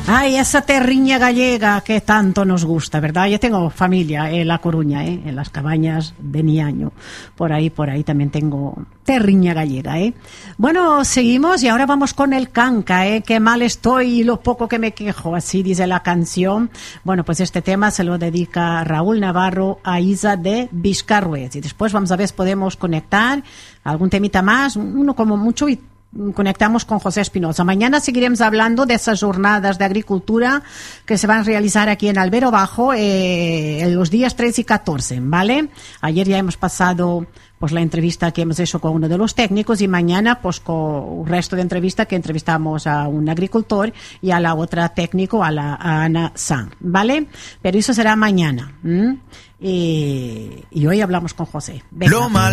Ay, esa terriña gallega que tanto nos gusta, ¿verdad? Yo tengo familia en La Coruña, en las cabañas de Niaño. Por ahí también tengo terriña gallega, Bueno, seguimos y ahora vamos con el canca, Qué mal estoy y lo poco que me quejo, así dice la canción. Bueno, pues este tema se lo dedica Raúl Navarro a Isa de Vizcarrués. Y después vamos a ver si podemos conectar algún temita más, uno como mucho, y conectamos con José Espinosa. Mañana seguiremos hablando de esas jornadas de agricultura que se van a realizar aquí en Albero Bajo en los días 13 y 14, ¿vale? Ayer ya hemos pasado pues la entrevista que hemos hecho con uno de los técnicos y mañana pues con el resto de entrevista que entrevistamos a un agricultor y a la otra técnico, a Ana San, ¿vale? Pero eso será mañana. Y hoy hablamos con José. Venga.